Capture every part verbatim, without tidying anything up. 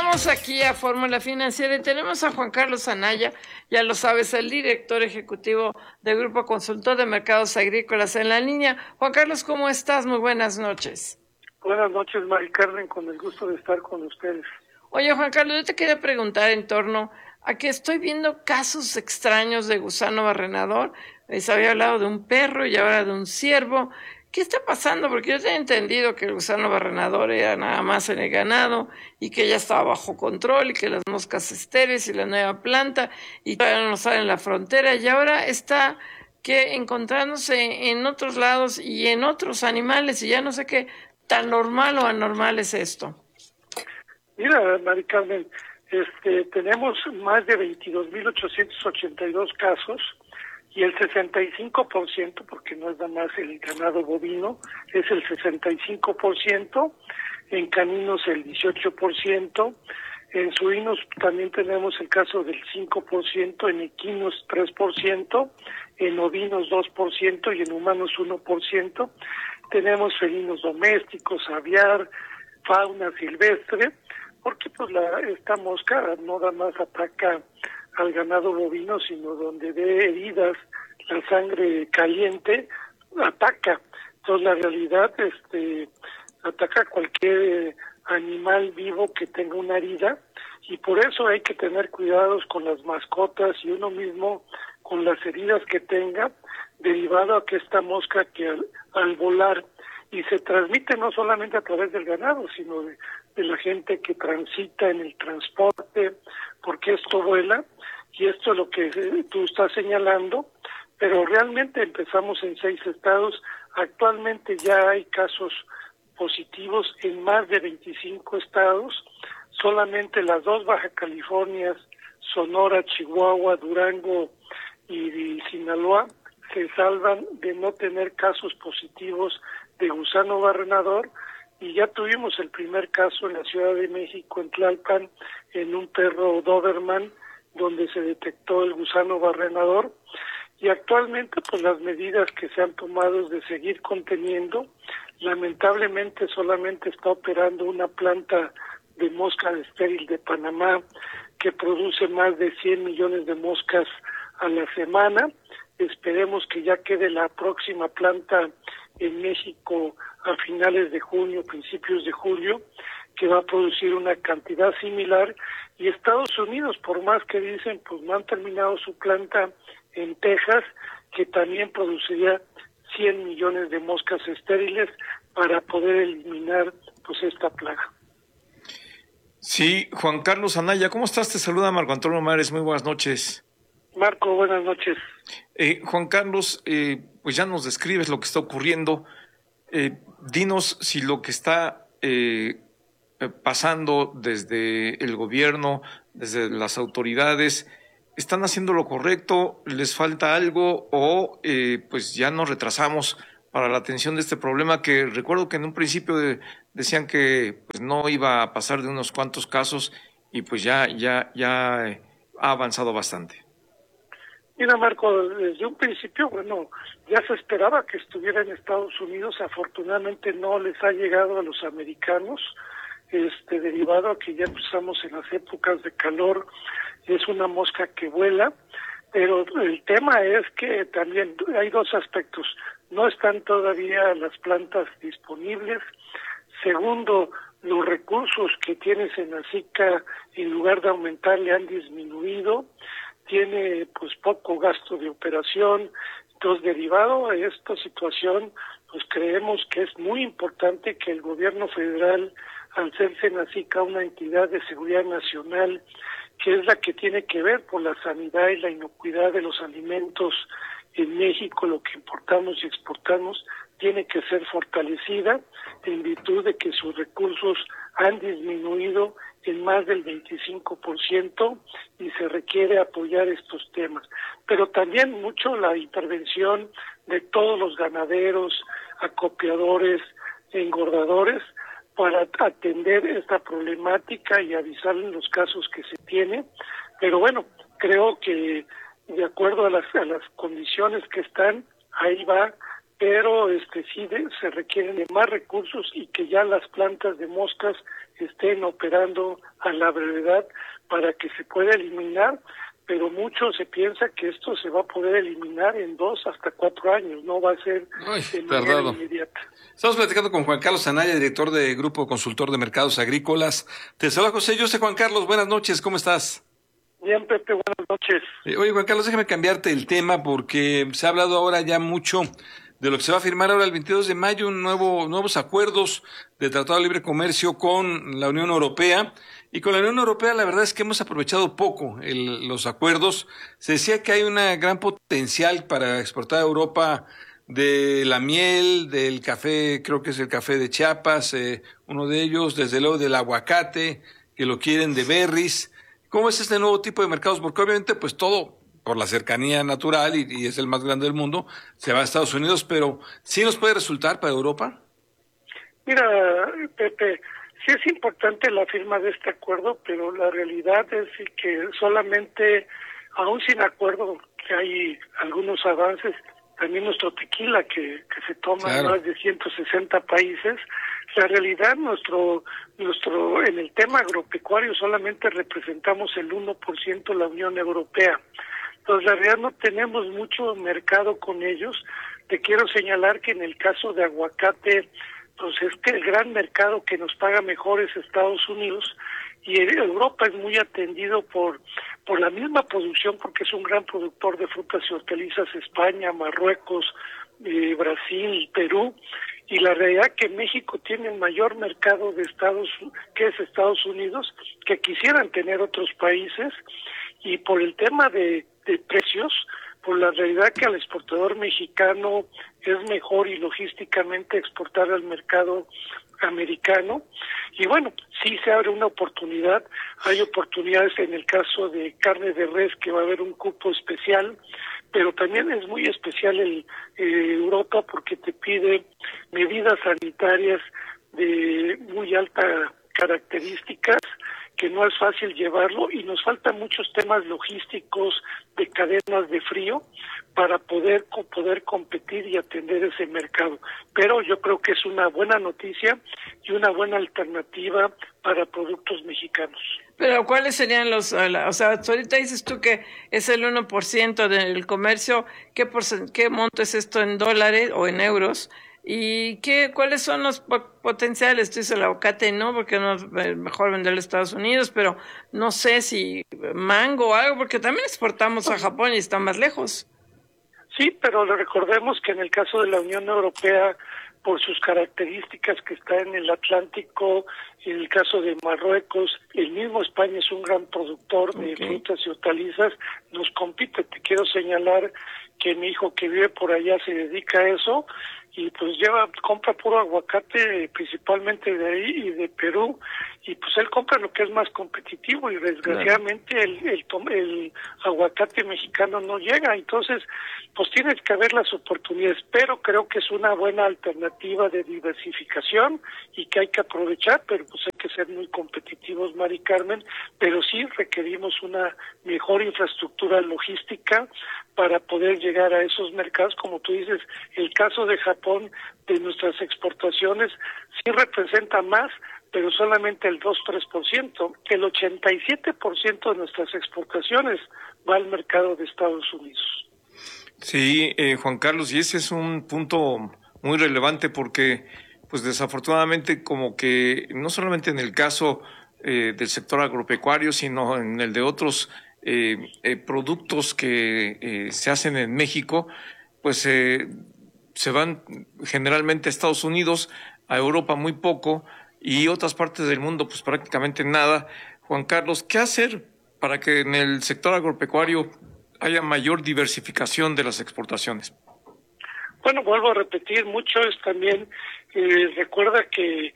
Regresamos aquí a Fórmula Financiera y tenemos a Juan Carlos Anaya, ya lo sabes, el director ejecutivo del Grupo Consultor de Mercados Agrícolas en la línea. Juan Carlos, ¿cómo estás? Muy buenas noches. Buenas noches, Mari Carmen, con el gusto de estar con ustedes. Oye, Juan Carlos, yo te quería preguntar en torno a que estoy viendo casos extraños de gusano barrenador. Les había hablado de un perro y ahora de un ciervo. ¿Qué está pasando? Porque yo tenía entendido que el gusano barrenador era nada más en el ganado y que ya estaba bajo control y que las moscas estériles y la nueva planta y todavía no sale en la frontera y ahora está que encontrándose en otros lados y en otros animales y ya no sé qué tan normal o anormal es esto. Mira, Mari Carmen, este, tenemos más de veintidós mil ochocientos ochenta y dos casos y el sesenta y cinco por ciento, porque no es nada más el ganado bovino, es el sesenta y cinco por ciento, en caninos el dieciocho por ciento, en suinos también tenemos el caso del cinco por ciento, en equinos tres por ciento, en ovinos dos por ciento y en humanos uno por ciento. Tenemos felinos domésticos, aviar, fauna silvestre, porque pues la esta mosca no nada más ataca al ganado bovino, sino donde ve heridas, la sangre caliente, ataca. Entonces la realidad este ataca a cualquier animal vivo que tenga una herida, y por eso hay que tener cuidados con las mascotas y uno mismo con las heridas que tenga, derivado a que esta mosca que al, al volar, y se transmite no solamente a través del ganado, sino de, de la gente que transita en el transporte, porque esto vuela, y esto es lo que tú estás señalando, pero realmente empezamos en seis estados, actualmente ya hay casos positivos en más de veinticinco estados, solamente las dos Baja Californias, Sonora, Chihuahua, Durango y, y Sinaloa se salvan de no tener casos positivos de gusano barrenador, y ya tuvimos el primer caso en la Ciudad de México, en Tlalpan, en un perro Doberman, donde se detectó el gusano barrenador, y actualmente pues las medidas que se han tomado es de seguir conteniendo. Lamentablemente solamente está operando una planta de mosca estéril de Panamá que produce más de cien millones de moscas a la semana. Esperemos que ya quede la próxima planta en México a finales de junio, principios de julio, que va a producir una cantidad similar, y Estados Unidos, por más que dicen, pues no han terminado su planta en Texas, que también produciría cien millones de moscas estériles para poder eliminar pues esta plaga. Sí, Juan Carlos Anaya, ¿cómo estás? Te saluda Marco Antonio Mares, muy buenas noches. Marco, buenas noches. Eh, Juan Carlos, eh, pues ya nos describes lo que está ocurriendo. Eh, dinos si lo que está eh, pasando desde el gobierno, desde las autoridades, ¿están haciendo lo correcto? ¿Les falta algo? ¿O eh, pues ya nos retrasamos para la atención de este problema que recuerdo que en un principio de, decían que pues no iba a pasar de unos cuantos casos y pues ya, ya, ya eh, ha avanzado bastante? Mira, Marco, desde un principio, bueno, ya se esperaba que estuviera en Estados Unidos, afortunadamente no les ha llegado a los americanos, este, derivado a que ya empezamos en las épocas de calor, es una mosca que vuela, pero el tema es que también hay dos aspectos, no están todavía las plantas disponibles. Segundo, los recursos que tiene Senacica, en lugar de aumentar, le han disminuido, tiene pues poco gasto de operación. Entonces, derivado a esta situación, pues creemos que es muy importante que el gobierno federal, al ser Senacica una entidad de seguridad nacional, que es la que tiene que ver por la sanidad y la inocuidad de los alimentos en México, lo que importamos y exportamos, tiene que ser fortalecida en virtud de que sus recursos han disminuido en más del veinticinco por ciento y se requiere apoyar estos temas. Pero también mucho la intervención de todos los ganaderos, acopiadores, engordadores, para atender esta problemática y avisar en los casos que se tiene. Pero bueno, creo que de acuerdo a las, a las condiciones que están, ahí va pero este sí de, se requieren de más recursos y que ya las plantas de moscas estén operando a la brevedad para que se pueda eliminar, pero mucho se piensa que esto se va a poder eliminar en dos hasta cuatro años, no va a ser Uy, de manera tardado. inmediata. Estamos platicando con Juan Carlos Anaya, director de Grupo Consultor de Mercados Agrícolas. Te saluda José. Yo sé, Juan Carlos, buenas noches, ¿cómo estás? Bien, Pepe, buenas noches. Eh, oye, Juan Carlos, déjame cambiarte el tema porque se ha hablado ahora ya mucho de lo que se va a firmar ahora el veintidós de mayo, un nuevo, nuevos acuerdos de Tratado de Libre Comercio con la Unión Europea. Y con la Unión Europea la verdad es que hemos aprovechado poco el, los acuerdos. Se decía que hay una gran potencial para exportar a Europa de la miel, del café, creo que es el café de Chiapas, eh, uno de ellos, desde luego del aguacate, que lo quieren de berries. ¿Cómo es este nuevo tipo de mercados? Porque obviamente pues todo por la cercanía natural y, y es el más grande del mundo, se va a Estados Unidos, pero ¿sí nos puede resultar para Europa? Mira, Pepe, sí es importante la firma de este acuerdo, pero la realidad es que solamente, aún sin acuerdo, que hay algunos avances, también nuestro tequila que, que se toma claro. en más de ciento sesenta países, la realidad nuestro nuestro en el tema agropecuario solamente representamos el uno por ciento de la Unión Europea. Entonces, la realidad no tenemos mucho mercado con ellos. Te quiero señalar que en el caso de aguacate, pues es que el gran mercado que nos paga mejor es Estados Unidos, y Europa es muy atendido por por la misma producción, porque es un gran productor de frutas y hortalizas, España, Marruecos, eh, Brasil, Perú, y la realidad que México tiene el mayor mercado de Estados que es Estados Unidos, que quisieran tener otros países, y por el tema de, de precios, por la realidad que al exportador mexicano es mejor y logísticamente exportar al mercado americano. Y bueno, sí se abre una oportunidad, hay oportunidades en el caso de carne de res, que va a haber un cupo especial, pero también es muy especial el eh, Europa, porque te pide medidas sanitarias de muy alta características, que no es fácil llevarlo, y nos faltan muchos temas logísticos de cadenas de frío para poder poder competir y atender ese mercado. Pero yo creo que es una buena noticia y una buena alternativa para productos mexicanos. Pero ¿cuáles serían los, o sea, ahorita dices tú que es el uno por ciento del comercio, ¿qué, porcent- qué monto es esto en dólares o en euros? ¿Y qué, cuáles son los potenciales? Tú dices el aguacate, ¿no? Porque no es mejor venderlo a Estados Unidos, pero no sé si mango o algo, porque también exportamos a Japón y está más lejos. Sí, pero recordemos que en el caso de la Unión Europea, por sus características que está en el Atlántico, en el caso de Marruecos, el mismo España es un gran productor de okay. frutas y hortalizas, nos compite. Te quiero señalar que mi hijo que vive por allá se dedica a eso, y pues lleva, compra puro aguacate, principalmente de ahí y de Perú, y pues él compra lo que es más competitivo, y desgraciadamente claro. el, el, el aguacate mexicano no llega. Entonces pues tienes que ver las oportunidades, pero creo que es una buena alternativa de diversificación y que hay que aprovechar, pero pues hay que ser muy competitivos, Mari Carmen, pero sí requerimos una mejor infraestructura logística para poder llegar a esos mercados. Como tú dices, el caso de Japón, de nuestras exportaciones, sí representa más, pero solamente el dos a tres por ciento. El ochenta y siete por ciento de nuestras exportaciones va al mercado de Estados Unidos. Sí, eh, Juan Carlos, y ese es un punto muy relevante porque, pues desafortunadamente, como que no solamente en el caso eh, del sector agropecuario, sino en el de otros eh, eh, productos que eh, se hacen en México, pues eh, se van generalmente a Estados Unidos, a Europa muy poco, y otras partes del mundo pues prácticamente nada. Juan Carlos, ¿qué hacer para que en el sector agropecuario haya mayor diversificación de las exportaciones? Bueno, vuelvo a repetir, mucho es también, eh, recuerda que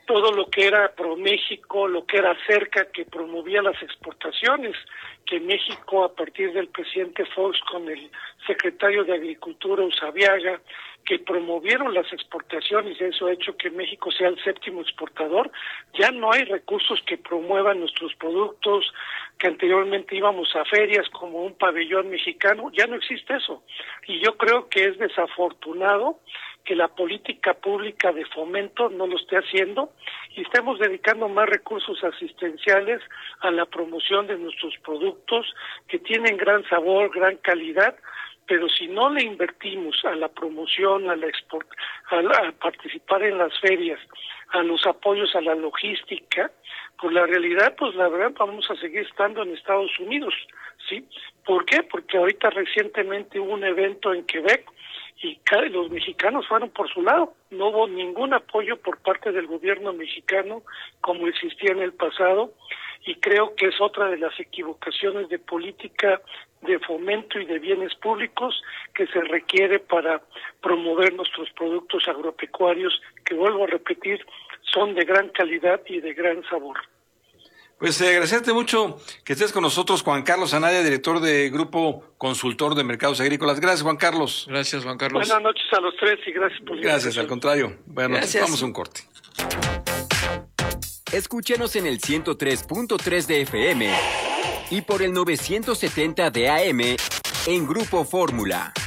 todo lo que era ProMéxico, lo que era Cerca, que promovía las exportaciones, que México, a partir del presidente Fox con el secretario de Agricultura, Usabiaga, que promovieron las exportaciones, y eso ha hecho que México sea el séptimo exportador. Ya no hay recursos que promuevan nuestros productos, que anteriormente íbamos a ferias como un pabellón mexicano, ya no existe eso. Y yo creo que es desafortunado que la política pública de fomento no lo esté haciendo y estemos dedicando más recursos asistenciales a la promoción de nuestros productos que tienen gran sabor, gran calidad, pero si no le invertimos a la promoción, a la export, a, la, a participar en las ferias, a los apoyos a la logística, pues la realidad, pues la verdad vamos a seguir estando en Estados Unidos, ¿sí? ¿Por qué? Porque ahorita recientemente hubo un evento en Quebec y los mexicanos fueron por su lado. No hubo ningún apoyo por parte del gobierno mexicano como existía en el pasado, y creo que es otra de las equivocaciones de política de fomento y de bienes públicos que se requiere para promover nuestros productos agropecuarios, que vuelvo a repetir, son de gran calidad y de gran sabor. Pues eh, agradecerte mucho que estés con nosotros, Juan Carlos Anaya, director de Grupo Consultor de Mercados Agrícolas. Gracias, Juan Carlos. Gracias, Juan Carlos. Buenas noches a los tres y gracias por la Gracias, al contrario. Bueno, vamos a un corte. Escúchenos en el ciento tres punto tres de F M y por el novecientos setenta de A M en Grupo Fórmula.